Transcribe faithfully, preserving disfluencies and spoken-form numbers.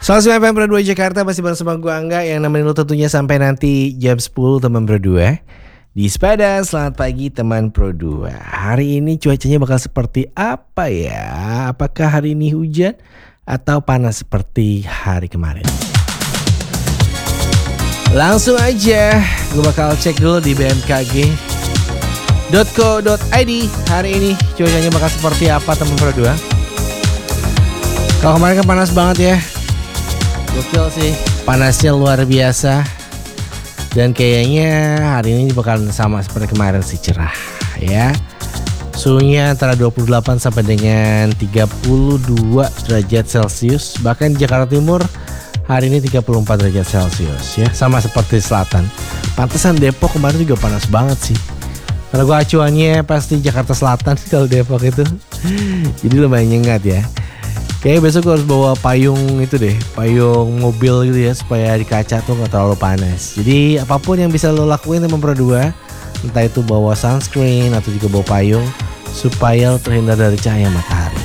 seratus sembilan F M Pro dua Jakarta masih bersama gue Angga yang nemenin lo tentunya sampai nanti jam sepuluh teman Pro dua. Di sepeda, selamat pagi teman Pro dua. Hari ini cuacanya bakal seperti apa ya? Apakah hari ini hujan atau panas seperti hari kemarin? Langsung aja, gue bakal cek dulu di b m k g dot co dot i d. Hari ini cuacanya bakal seperti apa teman Pro dua? Kalau kemarin kan panas banget ya. Gokil sih, panasnya luar biasa. Dan kayaknya hari ini bakalan sama seperti kemarin sih, cerah ya. Suhunya antara dua puluh delapan sampai dengan tiga puluh dua derajat Celcius. Bahkan di Jakarta Timur hari ini tiga puluh empat derajat Celcius ya. Sama seperti selatan. Pantesan Depok kemarin juga panas banget sih. Karena gue acuannya pasti Jakarta Selatan sih kalau Depok itu. Jadi lumayan nyengat ya. Kayaknya besok gue harus bawa payung itu deh, payung mobil gitu ya, supaya di kaca tuh gak terlalu panas. Jadi apapun yang bisa lo lakuin teman Pro dua, entah itu bawa sunscreen atau juga bawa payung, supaya lo terhindar dari cahaya matahari.